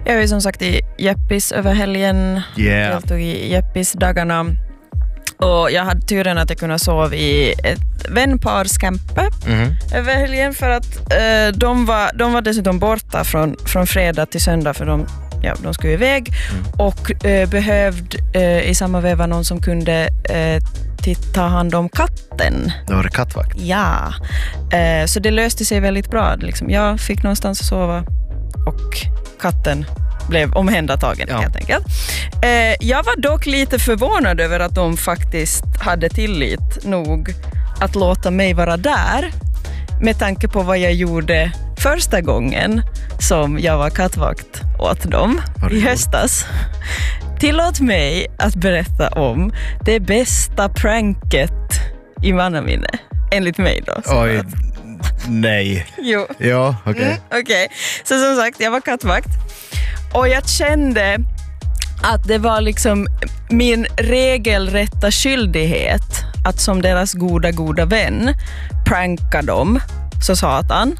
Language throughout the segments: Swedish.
Jag var ju som sagt i Jeppis över helgen. Yeah. Jag tog i Jeppis-dagarna. Och jag hade turen att jag kunde sova i ett vänpars camper över helgen för att de var dessutom borta från fredag till söndag för de skulle iväg och behövde i samma veva någon som kunde ta hand om katten. Det var det kattvakt. Ja, så det löste sig väldigt bra. Liksom, jag fick någonstans att sova och katten blev omhändertagen helt enkelt. Jag var dock lite förvånad över att de faktiskt hade tillit nog att låta mig vara där med tanke på vad jag gjorde första gången som jag var kattvakt åt dem i höstas. Tillåt mig att berätta om det bästa pranket i mannaminne, enligt mig då. Oj, nej. Jo. Ja, okej. Okej. Så som sagt, jag var kattvakt. Och jag kände att det var liksom min regelrätta skyldighet att som deras goda vän pranka dem, så satan.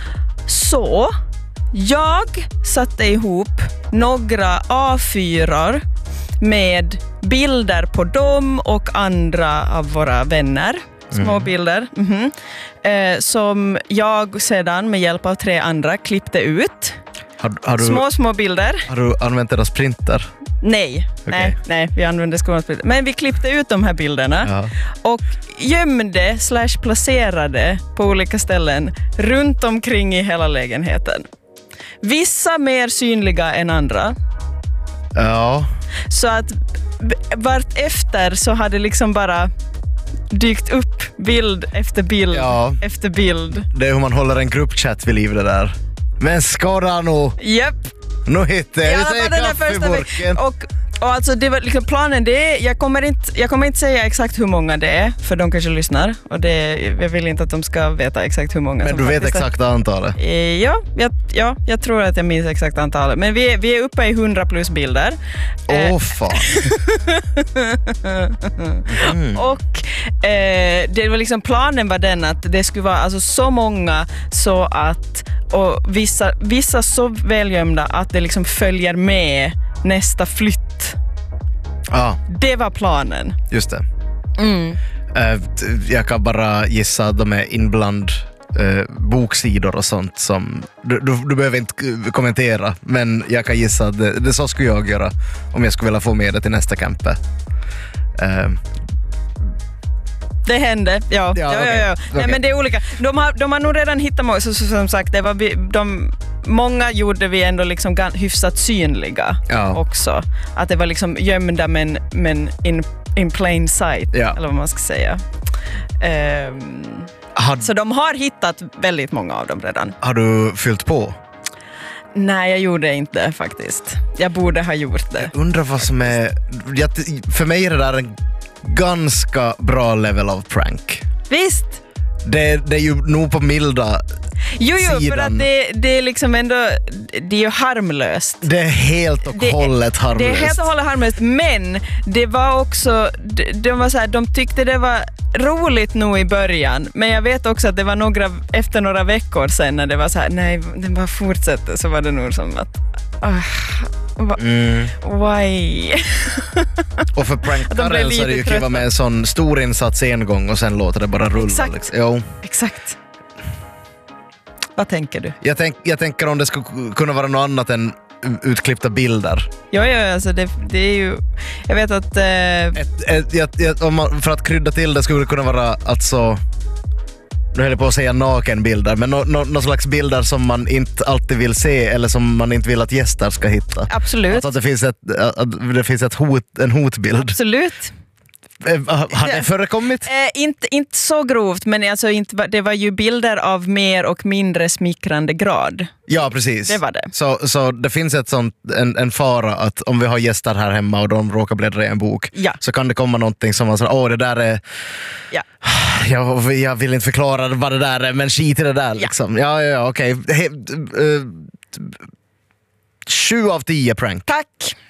Så jag satte ihop några A4 med bilder på dem och andra av våra vänner. Små bilder. Som jag sedan med hjälp av 3 andra klippte ut. Har du, små bilder. Har du använt deras printer? Nej, Okay. nej, vi använde skolans bilder. Men vi klippte ut de här bilderna och gömde / placerade på olika ställen runt omkring i hela lägenheten. Vissa mer synliga än andra. Ja. Så att vart efter så hade liksom bara dykt upp bild efter bild efter bild. Det är hur man håller en gruppchat vid liv det där. Men skåda nu! Japp. Nu hittar jag kaffeburken. Och alltså det var liksom planen, det är, jag kommer inte säga exakt hur många det är, för de kanske lyssnar och jag vill inte att de ska veta exakt hur många. Men du vet exakt antalet? Jag tror att jag minns exakt antalet. Men vi är uppe i 100 plus bilder. Fan. Och det var liksom, planen var den att det skulle vara alltså så många så att, och vissa så välgömda att det liksom följer med nästa flytt. Det var planen. Just det. Jag kan bara gissa att de är inbland boksidor och sånt som du behöver inte kommentera, men jag kan gissa att det så skulle jag göra om jag skulle vilja få med det till nästa camper. Det hände, ja. Okay. Nej, men det är olika. De har nog redan hittat många, så som sagt, det var många gjorde vi ändå liksom hyfsat synliga också. Att det var liksom gömda men in plain sight, eller vad man ska säga. Så de har hittat väldigt många av dem redan. Har du fyllt på? Nej, jag gjorde inte faktiskt. Jag borde ha gjort det. Jag undrar vad som är... För mig är det där en ganska bra level av prank. Visst. Det är ju nog på milda sidan. För att det är liksom ändå, det är ju harmlöst. Det är helt och hållet harmlöst. Det är helt och hållet harmlöst, men det var också, de tyckte det var roligt nog i början, men jag vet också att det var efter några veckor sen när det var så här, nej, det bara fortsätter, så var det nog som att why? Och för prankaren så är det ju kul med en sån stor insats en gång och sen låter det bara rulla. Exakt. Liksom. Jo. Exakt. Vad tänker du? Jag tänker om det skulle kunna vara något annat än utklippta bilder. Ja, alltså det är ju... Jag vet att... För att krydda till det skulle det kunna vara alltså... Nu höll jag på att säga nakenbilder, men någon slags bilder som man inte alltid vill se eller som man inte vill att gäster ska hitta. Absolut. Alltså att det finns en hotbild. Absolut. Har det förekommit? Inte så grovt, men alltså det var ju bilder av mer och mindre smickrande grad. Ja, precis. Det var det. Så det finns en fara att om vi har gäster här hemma och de råkar bläddra i en bok, så kan det komma någonting som man säger, det där är... Ja. Jag vill inte förklara vad det där är, men skit i det där liksom. Ja, okej. 7 av 10 prank. Tack!